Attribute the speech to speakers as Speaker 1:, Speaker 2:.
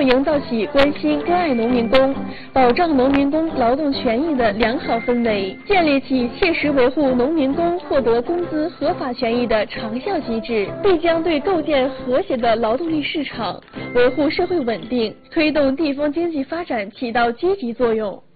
Speaker 1: 营造起关心关爱农民工、保障农民工劳动权益的良好氛围，建立起切实维护农民工获得工资合法权益的长效机制，必将对构建和谐的劳动力市场、维护社会稳定、推动地方经济发展起到积极作用。